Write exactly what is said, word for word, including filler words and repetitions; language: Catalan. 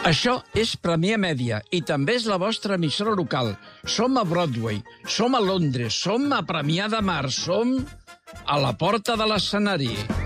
Això és Premià Mèdia i també és la vostra emissora local. Som a Broadway, som a Londres, som a Premià de Mar, som a la porta de l'escenari.